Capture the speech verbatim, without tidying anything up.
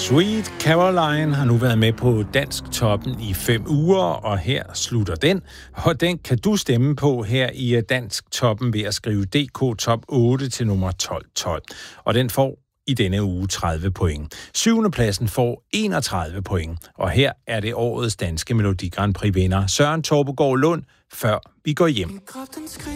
Sweet Caroline har nu været med på Dansk Toppen i fem uger, og her slutter den. Og den kan du stemme på her i Dansk Toppen ved at skrive D K Top otte til nummer tolv tolv. Og den får i denne uge tredive point. Syvende pladsen får enogtredive point. Og her er det årets danske Melodi Grand Prix vinder Søren Torpegaard Lund, Før vi går hjem.